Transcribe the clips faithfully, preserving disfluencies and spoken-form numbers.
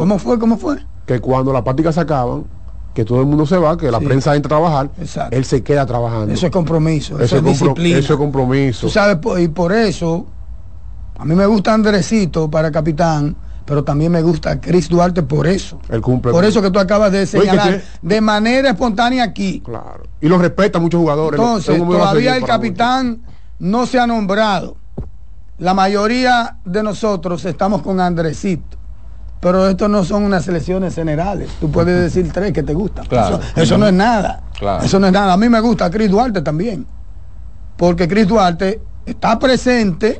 ¿Cómo fue? ¿Cómo fue? Que cuando las prácticas se acaban, que todo el mundo se va, que la Sí. prensa entra a trabajar, Exacto. él se queda trabajando. Eso es compromiso, eso, Eso es es compro- disciplina. eso es compromiso. Tú sabes, po- y por eso, a mí me gusta Andresito para capitán, pero también me gusta Chris Duarte por eso. Él cumple. Por eso que tú acabas de Oye, señalar, que tiene- de manera espontánea aquí. Claro. Y lo respeta muchos jugadores. Entonces, Es un hombre todavía más el para capitán no se ha nombrado. La mayoría de nosotros estamos con Andresito. Pero esto no son unas selecciones generales. Tú puedes decir tres que te gustan. Claro. Eso, eso no es nada. Claro. Eso no es nada. A mí me gusta Chris Duarte también. Porque Chris Duarte está presente,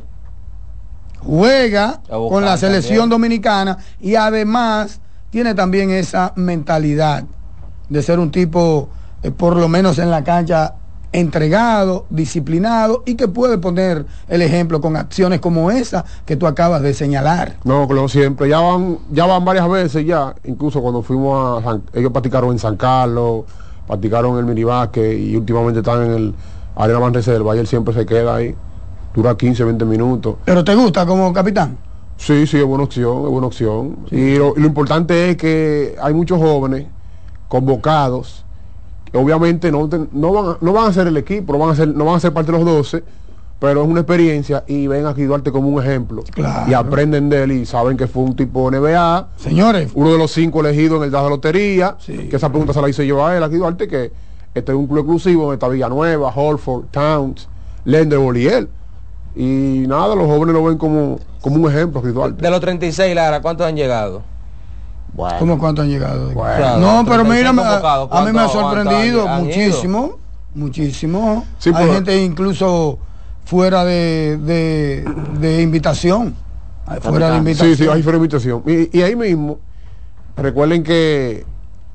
juega A buscar con la selección también. dominicana y además tiene también esa mentalidad de ser un tipo, eh, por lo menos en la cancha, entregado, disciplinado y que puede poner el ejemplo con acciones como esa que tú acabas de señalar. No, claro, siempre. Ya van, ya van varias veces ya. Incluso cuando fuimos a San, ellos practicaron en San Carlos, practicaron en el minibásquet y últimamente están en el Arena Banreserva y él siempre se queda ahí. Dura quince, veinte minutos. ¿Pero te gusta como capitán? Sí, sí, es buena opción, es buena opción. Sí. Y lo, y lo importante es que hay muchos jóvenes convocados que obviamente no, ten- no, van, a, no van a ser el equipo, no van a ser, no van a ser parte de los doce, pero es una experiencia y ven a Chris Duarte como un ejemplo. Claro. Y aprenden de él y saben que fue un tipo N B A, Señores, uno de los cinco elegidos en el draft de lotería, Sí. que esa pregunta se la hice yo a él, a Chris Duarte, que este es un club exclusivo donde está Villanueva, Holford, Towns, Lenderwood y él. Y nada, los jóvenes lo ven como, como un ejemplo, Chris Duarte. De los treinta y seis, Lara, ¿cuántos han lllegado? Bueno. ¿cómo cuántos han llegado? Bueno. Claro, No, pero treinta y seis mira, convocados, a, a mí me ha ¿cuántos- sorprendido cuántos han- han muchísimo, muchísimo. Sí, Hay pero- gente incluso fuera de, de, de invitación. Hay Fuera de invitación. Sí, sí, hay fuera de invitación. Y, y ahí mismo, recuerden que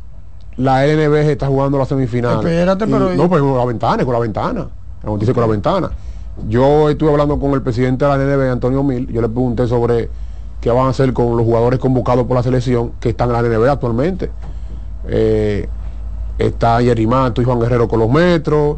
la L N B está jugando la semifinal. Espérate, Y- pero- No, pues con la ventana, con la ventana. La noticia con la ventana. Yo estuve hablando con el presidente de la L N B, Antonio Mil. Yo le pregunté sobre qué van a hacer con los jugadores convocados por la selección que están en la L N B actualmente. Eh, está Jerry Mato y Juan Guerrero con los metros.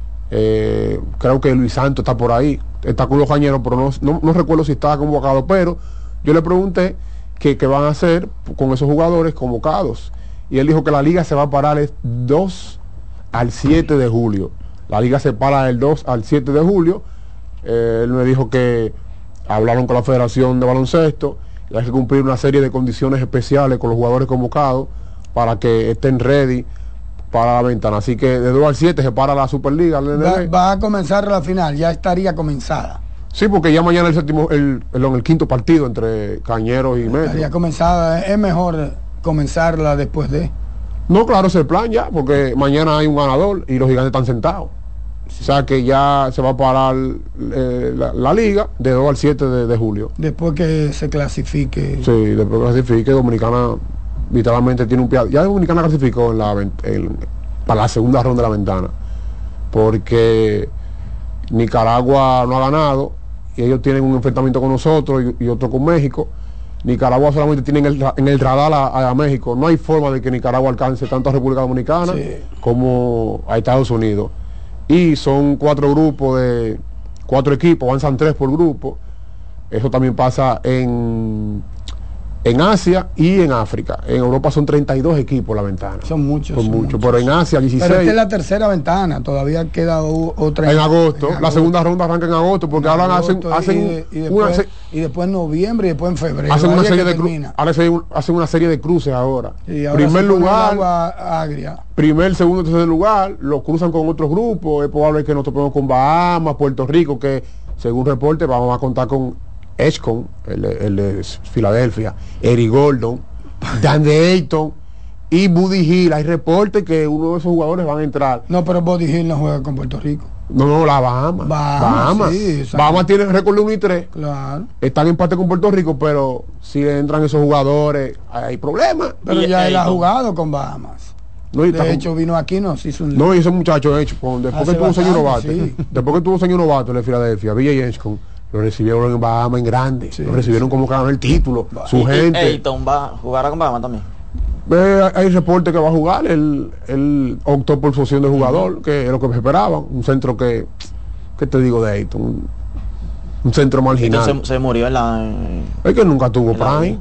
Eh, creo que Luis Santos está por ahí, está con los cañeros, pero no, no, no recuerdo si estaba convocado, pero yo le pregunté qué qué van a hacer con esos jugadores convocados y él dijo que la liga se va a parar el dos al siete de julio. La liga se para del dos al siete de julio. Eh, él me dijo que hablaron con la Federación de Baloncesto y hay que cumplir una serie de condiciones especiales con los jugadores convocados para que estén ready para la ventana. Así que de dos al siete se para la Superliga. la N Va, B. va a comenzar la final, ya estaría comenzada. Sí, porque ya mañana el séptimo, el, el, el quinto partido entre Cañeros y Metro. Estaría comenzada. Es mejor comenzarla después de. No, claro, es el plan ya, porque mañana hay un ganador y los gigantes están sentados. O sea que ya se va a parar eh, la, la liga de dos al siete de, de julio. Después que se clasifique. Sí, después que clasifique, Dominicana literalmente tiene un pie. Ya Dominicana clasificó en la, ven- en- para la segunda ronda de la ventana, porque Nicaragua no ha ganado y ellos tienen un enfrentamiento con nosotros y, y otro con México. Nicaragua solamente tiene en el, ra- en el radar a, a México. No hay forma de que Nicaragua alcance tanto a República Dominicana Sí. como a Estados Unidos. Y son cuatro grupos de cuatro equipos, avanzan tres por grupo. Eso también pasa en, en Asia y en África. En Europa son treinta y dos equipos la ventana. Son muchos. Son son muchos, muchos. pero en Asia dieciséis. Pero esta es la tercera ventana, todavía queda u- otra en agosto, en la agosto. segunda ronda arranca en agosto, porque En ahora hacen, agosto y- hacen, y, y una, después, se- y después en noviembre y después en febrero. hacen Ahí una es serie que de cru- termina. ahora hacen, hacen una serie de cruces ahora. Y ahora Primer se pone el lugar, agua agria. primer, segundo, tercer lugar, lo cruzan con otros grupos. Es probable que nos topemos con Bahamas, Puerto Rico, que según reporte vamos a contar con Edgecombe, el, el de Filadelfia, Eric Gordon, Dan de Ayton y Buddy Hill. Hay reportes que uno de esos jugadores van a entrar. No, pero Buddy Hill no juega con Puerto Rico. No, no, la Bahamas. Bahamas, sí, exacto. Bahamas tiene récord de uno y tres. Claro. Están en empate con Puerto Rico, pero si entran esos jugadores, hay problemas. Pero Y ya él ha Ayton. jugado con Bahamas. No, y está De con- hecho, vino aquí, nos hizo un... no, y ese muchacho Edgecombe, después Hace que tuvo un señor novato, bastante, sí. después que tuvo un señor novato en Filadelfia, Villa y Edgecombe, lo recibieron en Bahamas en grande, Sí, lo recibieron sí. como que ganó el título, su Y- y gente. Ayton va jugará con Bahamas también. Eh, hay reportes que va a jugar, él, él optó por su opción de jugador, que es lo que me esperaban, un centro que, ¿qué te digo de Ayton? Un, un centro marginal. Entonces se murió en la. Es que nunca tuvo en la prime, liga.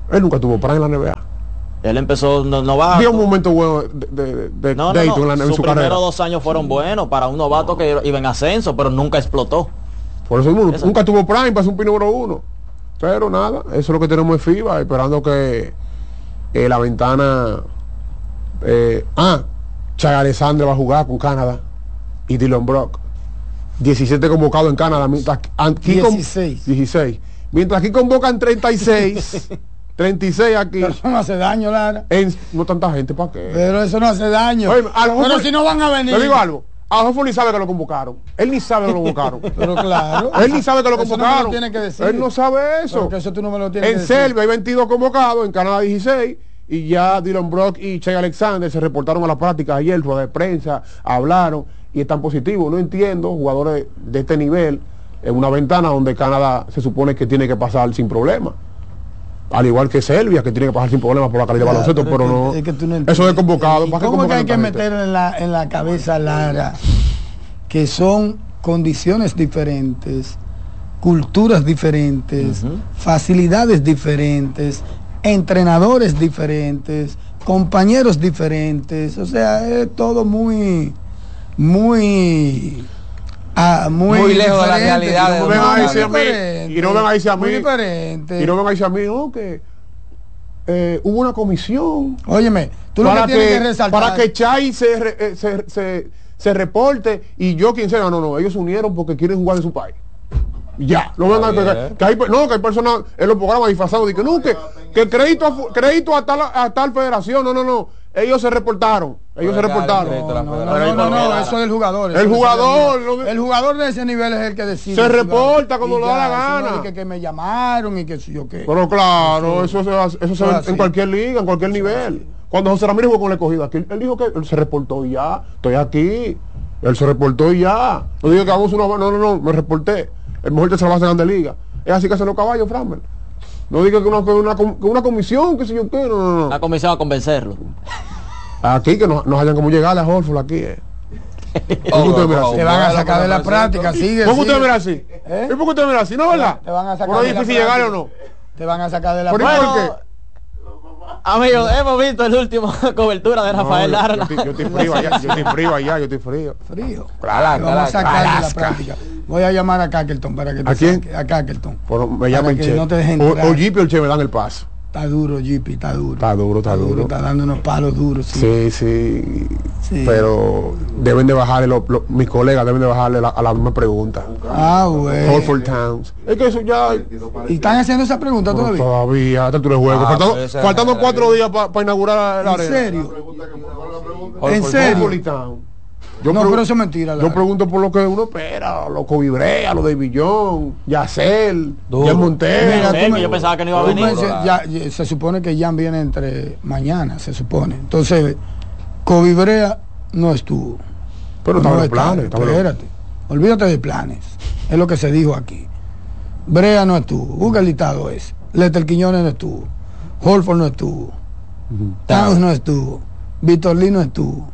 Él nunca tuvo prime en la N B A. Él empezó no, novato. Dio un momento bueno de, de, de no, no, Dayton no. en, la, en Sus su carrera. primeros dos años fueron buenos para un novato que iba en ascenso, pero nunca explotó. Por eso mismo, Eso. nunca tuvo prime para ser un pin número uno. Pero nada, eso es lo que tenemos en FIBA, esperando que eh, la ventana... Eh, ah, Shai Alexander va a jugar con Canadá y Dylan Brock. diecisiete convocados en Canadá, mientras aquí con- dieciséis. dieciséis. Mientras aquí convocan treinta y seis. treinta y seis aquí. Pero eso no hace daño, Lara. En, no tanta gente, ¿para qué? Pero eso no hace daño. Oye, a lo Pero mejor- si no van a venir. Te digo algo. A Hofford ni sabe que lo convocaron. Él ni sabe que lo convocaron. Pero claro. Él ni sabe que lo Eso no me convocaron. lo tiene que decir. Él no sabe eso. Porque eso tú no me lo tienes En que decir. Serbia hay veintidós convocados, en Canadá dieciséis, y ya Dylan Brock y Shai Alexander se reportaron a la práctica ayer, rueda de prensa, hablaron y están positivos. No entiendo, jugadores de este nivel, en una ventana donde Canadá se supone que tiene que pasar sin problema. Al igual que Serbia, que tiene que pasar sin problemas por la calidad de Claro, baloncesto, pero pero es no. que- es que tú no eso entiendes. es convocado. ¿Y ¿Para qué ¿Cómo que hay convocan que tanta gente? meter en la, en la cabeza, Lara, que son condiciones diferentes, culturas diferentes, Ujú. facilidades diferentes, entrenadores diferentes, compañeros diferentes? O sea, es todo muy, muy... ah, muy, Muy lejos de la diferente. realidad de No No, vengan a no, decir a mí, diferente, y no vengan a decir a mí, muy diferente. y no vengan a decir a mí, no, que eh, hubo una comisión Óyeme, tú lo para que tienes que, que resaltar... para que Shai se, re- eh, se, se, se reporte y yo quien sea, no, no, no, ellos se unieron porque quieren jugar en su país. Ya, no vengan Está a bien. que, que hay, no, que hay personas en los programas disfrazados de que no, que, que crédito a, fu- crédito a tal, a tal federación, no, no, no, ellos se reportaron, ellos se Pero ya, reportaron. crédito a la No, federación. no, no, no, Pero no, ahí eso es el jugador. El eso es jugador, El, lo de- el jugador de ese nivel es el que decide. Se si va. reporta cuando Y le da ya, la eso no gana. es que, que me llamaron y que si yo qué. Pero claro, eso, se hace- eso se ve así. en cualquier liga, en cualquier nivel. Cuando José Ramírez jugó con el escogido aquí, él dijo que él se reportó y ya, estoy aquí. Él se reportó y ya. No digo que hagamos una, no, no, no, me reporté. El mejor tercera base de Grande Liga. Es así que hacen los caballos, Framber. No diga que una, que una, com- que una comisión, que si yo qué, no, no, no. La comisión a convencerlo. Aquí que no, nos hayan como llegar a Horford aquí. Eh. ¿Cómo Oh, usted mira oh, así? Te van a bueno, sacar de la bueno, práctica, sigue. ¿Cómo usted sigue. mira así? ¿Eh? ¿Y por qué usted mira así? ¿No es verdad? Te van a sacar Por ahí de la difícil llegar o práctica. no. Te van a sacar de la ¿Por, práctica. ¿por qué? Amigos, hemos visto el último cobertura de Rafael No, yo- Lara. yo, estoy- yo estoy frío allá, yo estoy frío allá, yo estoy frío. Frío. Alaska, Te vamos a Alaska. sacar de la Alaska. práctica. Voy a llamar a Cackleton para que te ¿A quién? saque. A Cackleton. Bueno, me Para llama el que Che. no te dejen O, entrar. o Jeep y el Che me dan el paso. Está duro, Jeepy, está duro. Está duro, está duro. Está dando unos palos duros, sí. Sí, sí, Sí. pero deben de bajarle, lo- lo- mis colegas deben de bajarle la- a la misma pregunta. Ah, bueno. Horford Towns. Es que eso ya... ¿Y están haciendo esa pregunta Bueno, todavía? todavía, hasta tú le juegas. Ah, faltando pero esa- faltando cuatro días para inaugurar la ¿En arena. serio? Horford, ¿En serio? Horford Town. Yo No, pregu- pero eso es mentira, Yo Lara. pregunto por lo que uno espera, los Kobe Brea, los de Billón, Yacel, Duro. Jan Montero. Mira, sé, tú que yo pensaba que no iba a tú venir. me dices, ya- ya- se supone que Jan viene entre mañana, se supone. Entonces, Kobe Brea no estuvo. Pero No estaban los está, planes. estaban los- Espérate. Olvídate de planes. Es lo que se dijo aquí. Brea no estuvo. Busca el listado ese. Lester Quiñones no estuvo. Holford no estuvo. Towns no estuvo. Víctor Lee no estuvo.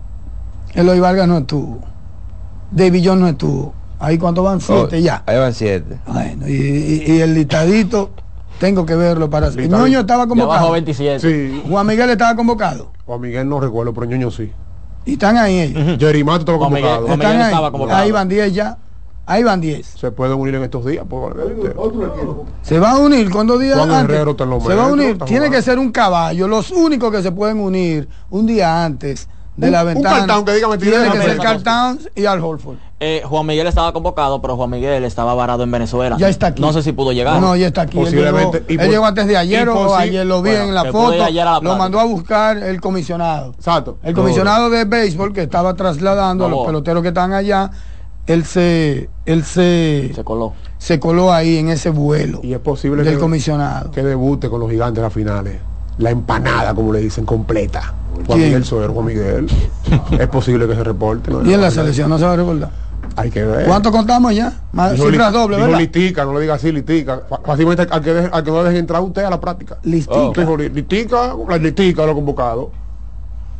Eloy Vargas no estuvo. David Jones no estuvo. Ahí cuánto van, siete Oh, ya. Ahí van siete. Bueno, y, y- y el listadito, tengo que verlo para... Listadito. Ñoño estaba Ya convocado. bajó veintisiete. Sí, Juan Miguel estaba convocado. Juan Miguel no recuerdo, pero Ñoño sí. Y están ahí ellos. Jerry Mato estaba Juan Miguel- convocado. Juan Miguel Están ahí. estaba convocado. Ahí van diez ya. Ahí van diez. Se pueden unir en estos días, probablemente. Se va a unir con dos días Juan antes. Herrero está en los Se va a metros, unir. está Tiene jugando. que ser un caballo. Los únicos que se pueden unir un día antes de Un- la un ventana. Carl Towns que diga mentira, tiene que déjame ser ver. Carl Towns y Al Horford. Eh, Juan Miguel estaba convocado, pero Juan Miguel estaba varado en Venezuela. Ya está aquí. No sé si pudo llegar. No, ya está aquí. Él llegó, Posiblemente. Y él pos- llegó antes de ayer y o posi- ayer lo vi bueno, en la que pudo ir foto. ayer a la Lo práctica. mandó a buscar el comisionado. Exacto. El comisionado de béisbol que estaba trasladando a los No. peloteros que están allá, él se, él se, Se coló. se coló ahí en ese vuelo Y es posible del que, comisionado. que debute con los gigantes en las finales. La empanada, como le dicen, completa. Juan ¿Quién? Miguel Soler, Juan Miguel. Es posible que se reporte. ¿no? Y en la selección no se va a recordar. Hay que ver. ¿Cuánto contamos ya? Más Dijo cifras li- dobles, dijo ¿verdad? litica, no le diga así, litica. Fa- Fácilmente al que, deje- al que no dejen entrar usted a la práctica. Listica. Dijo li- litica, la litica de los convocados.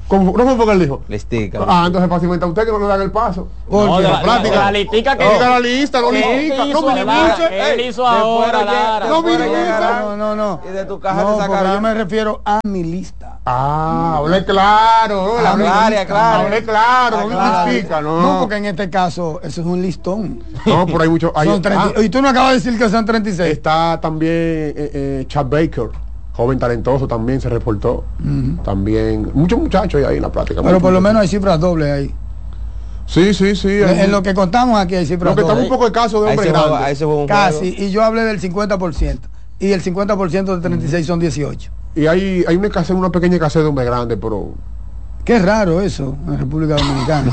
¿Cómo? ¿No fue porque él dijo? Listica. Ah, entonces fácilmente a usted que no le dan el paso. No, de la, la plática. de la listica que Diga la lista, no que listica. él No hizo, minimice. él hizo ahora, Lara. No Después minimice. llegarán No, no, no. Y de tu caja No, te porque sacarán. yo me refiero a mi lista. Ah, hablé claro. Ah, hablé claro, claro. Hablé claro, no Claro. listica, no. No, porque en este caso eso es un listón. No, por ahí mucho. Hay, Son treinta ah, y tú no acabas de decir que son treinta y seis. está también eh, eh, Chad Baker, joven talentoso, también se reportó. También, muchos muchachos ahí en la práctica. Pero muchos por lo menos hay muchachos. cifras dobles ahí. Sí, sí, sí. hay- En lo que contamos aquí hay cifras lo que estamos dobles. un poco escaso de Ahí hombres se juega, grandes. ahí se juega un Casi. juego. Y yo hablé del cincuenta por ciento. Y el cincuenta por ciento de treinta y seis son dieciocho. Y hay, hay una escasez, una pequeña escasez de hombres grandes, pero Qué raro eso en República Dominicana.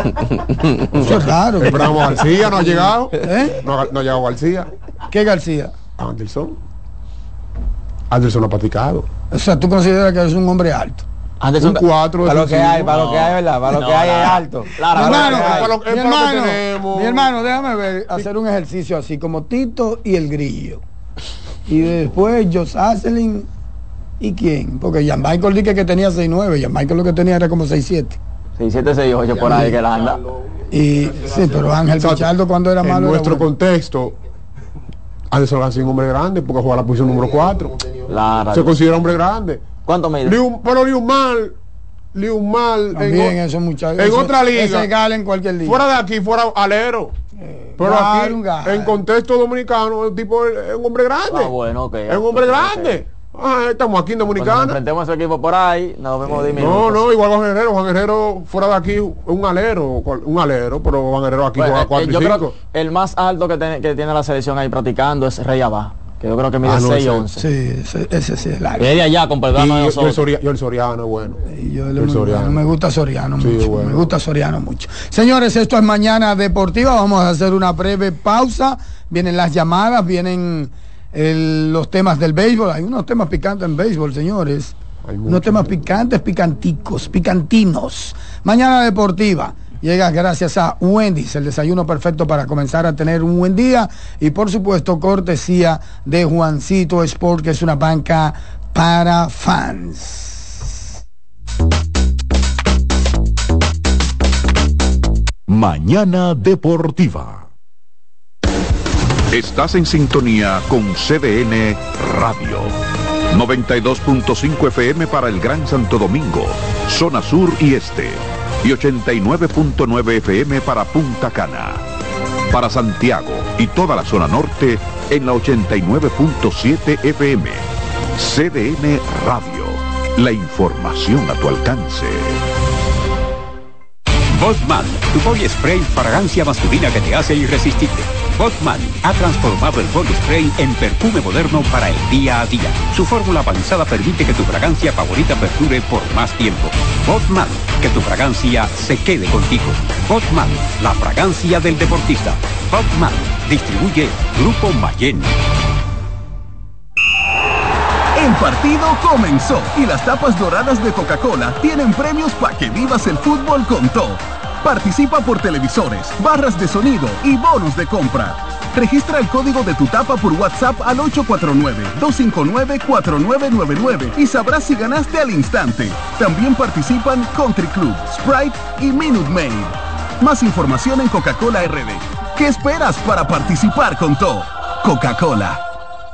Eso es raro. esperamos a García, no ha llegado. ¿Eh? No, ha- no ha llegado García. ¿Qué García? Anderson. Anderson no ha practicado. O sea, tú consideras que eres un hombre alto. Anderson, Un cuatro. Para lo que hay, para lo No. que hay, ¿verdad? Para lo No, que hay es Lara. alto. Lara, Mi para hermano, lo que hay. Para lo- es mi para lo que hermano, tenemos. mi hermano, déjame ver, hacer un ejercicio así, como Tito y el Grillo. Y después Josh Asselin y quién, porque Jan Michael dije que tenía seis nueve, Jan Michael lo que tenía era como seis siete. seis siete seis ocho por ahí que él anda. Y sí, pero Ángel Exacto. Pichardo cuando era En malo era nuestro bueno. contexto, Anderson ha sido un hombre grande porque juega la posición número cuatro. Lara. Se considera hombre grande. ¿Cuánto mide? Liu, pero Liu Mal, Liu Mal, También en, o- esos muchachos. en ese- otra liga. Ese gala en cualquier liga. fuera de aquí, fuera alero. Pero claro, aquí, un gala. en contexto dominicano, el tipo es es un hombre grande. Ah, bueno, ok. Es un hombre grande. Ah, estamos aquí en Cuando nos Dominicana. enfrentemos a ese equipo por ahí, nos vemos diez No, minutos. no, igual Juan Guerrero. Juan Guerrero fuera de aquí, un alero, cual- un alero, pero Juan Guerrero aquí Pues, juega eh, cuatro yo y creo cinco. que el más alto que, tiene- que tiene la selección ahí practicando es Rey Abá, que yo creo que mide Ah, no, seis ese- once. Sí, ese, ese sí es largo. Y es de allá, con Y perdón de yo, yo el nosotros. Soria- yo el Soriano es bueno. Y yo El le- me, Soriano. me gusta Soriano Sí, mucho. bueno. Me gusta Soriano mucho. Señores, esto es Mañana Deportiva. Vamos a hacer una breve pausa. Vienen las llamadas, vienen el- los temas del béisbol. Hay unos temas picantes en béisbol, señores. Hay Unos mucho. temas picantes, picanticos, picantinos. Mañana Deportiva. Llega gracias a Wendy's, el desayuno perfecto para comenzar a tener un buen día. Y por supuesto, cortesía de Juancito Sport, que es una banca para fans. Mañana Deportiva. Estás en sintonía con C D N Radio. noventa y dos punto cinco F M para el Gran Santo Domingo, zona sur y este. Y ochenta y nueve punto nueve F M para Punta Cana. Para Santiago y toda la zona norte en la ochenta y nueve punto siete F M. C D N Radio. La información a tu alcance. Botman, tu body spray fragancia masculina que te hace irresistible. Botman ha transformado el body spray en perfume moderno para el día a día. Su fórmula avanzada permite que tu fragancia favorita perdure por más tiempo. Botman, que tu fragancia se quede contigo. Botman, la fragancia del deportista. Botman, distribuye Grupo Mayen. El partido comenzó y las tapas doradas de Coca-Cola tienen premios para que vivas el fútbol con todo. Participa por televisores, barras de sonido y bonos de compra. Registra el código de tu tapa por WhatsApp al ocho cuatro nueve, dos cinco nueve, cuatro nueve nueve nueve y sabrás si ganaste al instante. También participan Country Club, Sprite y Minute Maid. Más información en Coca-Cola R D. ¿Qué esperas para participar con todo? Coca-Cola.